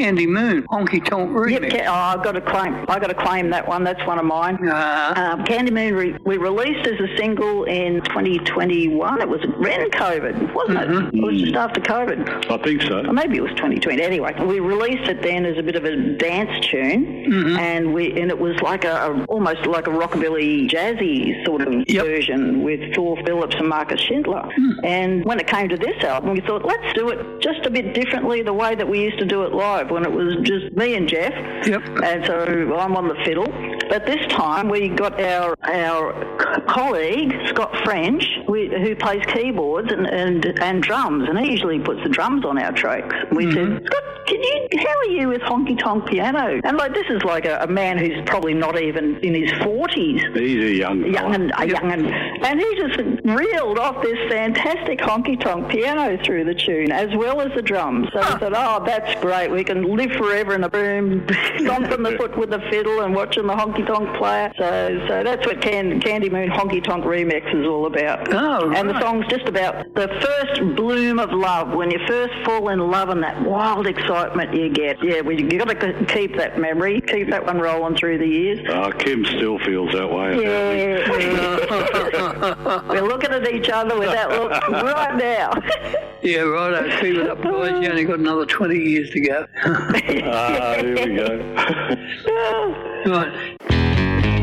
Candy Moon, Honky Tonk Remix. Yep, I've got to claim that one. That's one of mine. Candy Moon we released as a single in 2021. It was around COVID, wasn't it? It was just after COVID. I think so. Or maybe it was 2020. Anyway, we released it then as a bit of a dance tune, and it was like almost like a rockabilly jazzy sort of version with Thor Phillips and Marcus Schindler. And when it came to this album, we thought, let's do it just a bit differently, the way that we used to do it live when it was just me and Jeff. And so I'm on the fiddle. But this time we got our colleague, Scott French, who plays keyboards and drums, and he usually puts the drums on our tracks. We said, Scott, how are you with honky tonk piano? And this is like a man who's probably not even in his 40s. He's a young'un. And he just reeled off this fantastic honky tonk piano through the tune, as well as the drums. So we thought, that's great. We can live forever in a room, stomping the foot with the fiddle and watching the honky tonk player. So that's what Candy Moon Honky Tonk Remix is all about. And the song's just about the first bloom of love, when you first fall in love and that wild excitement you get. Yeah, you got to keep that memory, keep that one rolling through the years. Kim still feels that way. We're looking at each other with that look right now. Yeah, right. Keep it up, boys. You only got another 20 years to go. Here we go. Right.